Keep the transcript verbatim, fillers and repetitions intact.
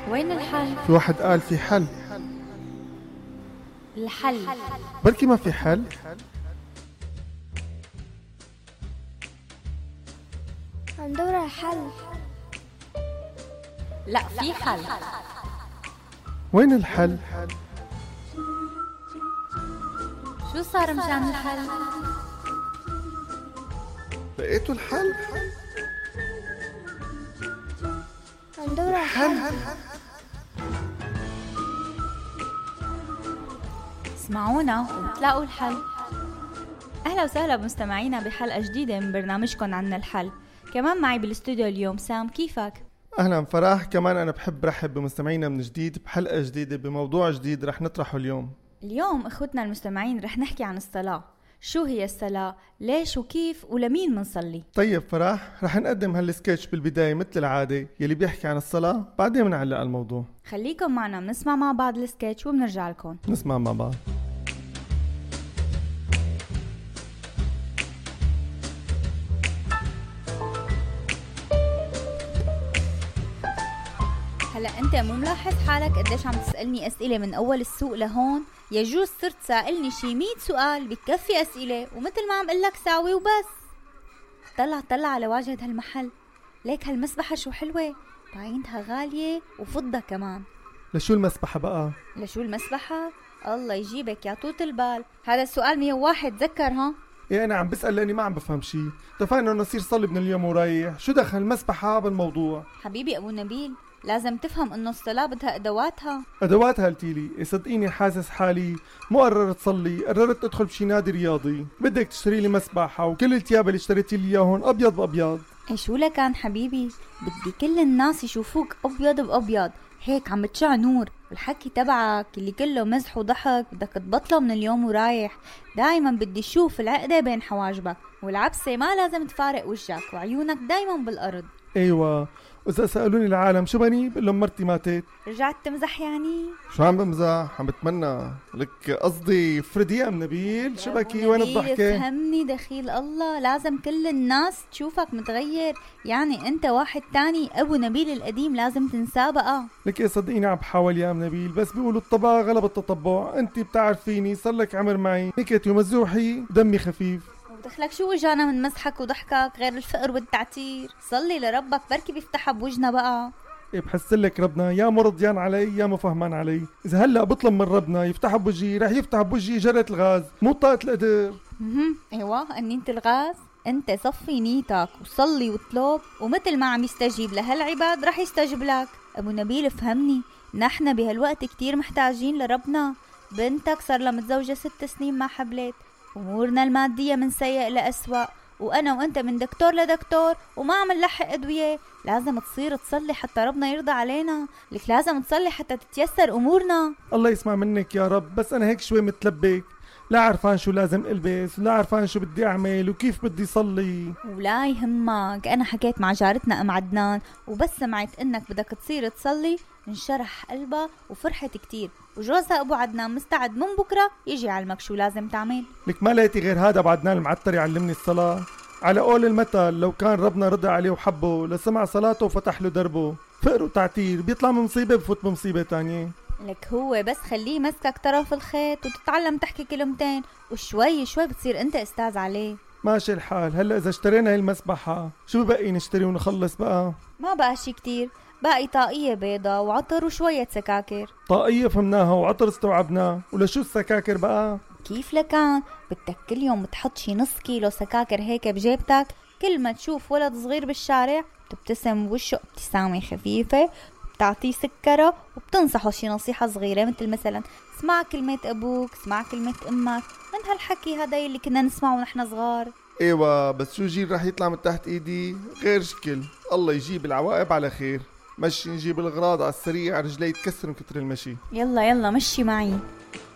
وين الحل؟ في واحد قال في حل. الحل بركي ما في حل. عم ندور على حل. لا في حل. وين الحل؟ شو صار مشان الحل؟ لقيتوا الحل؟ عم ندور على حل. اسمعونا وتلاقوا الحل. أهلا وسهلا بمستمعينا بحلقة جديدة من برنامجكم عنا الحل. كمان معي بالاستوديو اليوم سام. كيفك؟ أهلا فرح. كمان أنا بحب رحب بمستمعينا من جديد بحلقة جديدة بموضوع جديد رح نطرحه اليوم. اليوم اخوتنا المستمعين رح نحكي عن الصلاة. شو هي الصلاة؟ ليش وكيف ولمين منصلي؟ طيب فرح، رح نقدم هالسكتش بالبداية مثل العادة يلي بيحكي عن الصلاة، بعدين بنعلق على الموضوع. خليكم معنا بنسمع مع بعض السكتش وبنرجع لكم. نسمع مع بعض. هلا انت مو ملاحظ حالك قديش عم تسألني اسئلة من اول السوق لهون؟ يجوز صرت سائلني شي مية سؤال بكفي اسئلة ومثل ما عم قلك ساوي وبس. طلع طلع على واجهة هالمحل، ليك هالمسبحة شو حلوة، بعينها غالية وفضة كمان. لشو المسبحة بقى؟ لشو المسبحة؟ الله يجيبك يا طوط البال، هذا السؤال مية وواحد تذكر ها؟ ايه انا عم بسأل لاني ما عم بفهم شي. اتفقنا انه نصير صلي من اليوم ورايح، شو دخل المسبحة بالموضوع؟ حبيبي ابو نبيل، لازم تفهم انه الصلاة بدها ادواتها. ادواتها قلتيلي؟ إيه صدقيني حاسس حالي مو قررت صلي، قررت ادخل بشي نادي رياضي. بدك تشتري لي مسبحة وكل التياب اللي اشتريتي لي اياهم ابيض بابيض. ايه شو لكان حبيبي، بدي كل الناس يشوفوك ابيض بابيض هيك عم بتشع نور. والحكي تبعك اللي كله مزح وضحك بدك تبطله من اليوم ورايح. دايما بدي اشوف العقدة بين حواجبك، والعبسة ما لازم تفارق وجهك، وعيونك دايما بالارض. ايوه، واذا سألوني العالم شو بني بقول لهم مرتي ماتت. رجعت تمزح يعني؟ شو عم بمزح؟ عم بتمنى لك قصدي فريدي يا ام نبيل. شو بكي وين الضحكة؟ فهمني دخيل الله، لازم كل الناس تشوفك متغير، يعني انت واحد تاني. ابو نبيل القديم لازم تنساه بقى. لك ايه صدقيني عم بحاول يا ام نبيل، بس بيقولوا الطبع غلب التطبع. انت بتعرفيني صار لك عمر معي، نكتي ومزوحي دمي خفيف. ودخلك شو وجانا من مسحك وضحكك غير الفقر والتعتير؟ صلي لربك بركي بيفتحها بوجنا بقى. إيه بحس لك ربنا يا مرضيان علي يا مفهمان علي. اذا هلا بطلب من ربنا يفتح بوجهي رح يفتح بوجهي جرة الغاز، مو طاقة القدر. اها ايوه انينة الغاز. انت صفي نيتك وصلي واطلب، ومثل ما عم يستجيب لهالعباد رح يستجيب لك. ابو نبيل فهمني، نحن بهالوقت كتير محتاجين لربنا. بنتك صار لها متزوجة ست سنين ما حبلت، امورنا المادية من سيء لأسوأ، وانا وانت من دكتور لدكتور وما عم نلحق ادوية. لازم تصير تصلي حتى ربنا يرضى علينا. لك لازم تصلي حتى تتيسر امورنا. الله يسمع منك يا رب، بس انا هيك شوي متلبك، لا عرفان شو لازم البس ولا عرفان شو بدي اعمل وكيف بدي صلي. ولا يهمك، انا حكيت مع جارتنا ام عدنان، وبس سمعت انك بدك تصير تصلي انشرح قلبها وفرحت كتير، وجوزها ابو عدنان مستعد من بكره يجي يعلمك شو لازم تعمل. لك ما لقيتي غير هذا ابو عدنان المعتر يعلمني الصلاة؟ على قول المثل لو كان ربنا رضى عليه وحبه لسمع صلاته وفتح له دربه. فقر وتعتير بيطلع من مصيبة بفوت بمصيبة تانية. لك هو بس خليه مسكك طرف الخيط وتتعلم تحكي كلمتين، وشوي شوي بتصير انت استاذ عليه. ماشي الحال. هلا اذا اشترينا هاي المسبحة شو بقي نشتري ونخلص بقى؟ ما بقى شي كتير، باقي طاقية بيضة وعطر وشوية سكاكر. طاقية فهمناها وعطر استوعبناه، ولشو السكاكر بقى؟ كيف لكان؟ بدك كل يوم تحط شي نص كيلو سكاكر هيك بجيبتك، كل ما تشوف ولد صغير بالشارع بتبتسم بوشه ابتسامة خفيفة، بتعطيه سكره وبتنصحه شي نصيحة صغيرة، مثل مثلا اسمع كلمة ابوك، اسمع كلمة امك، من هالحكي هذا اللي كنا نسمعه ونحن صغار. ايوه، بس شو جيل رح يطلع من تحت ايدي غير شكل. الله يجيب العواقب على خير. مشي نجيب الغراض على السريع، رجلي يتكسر من كتر المشي. يلا يلا مشي معي.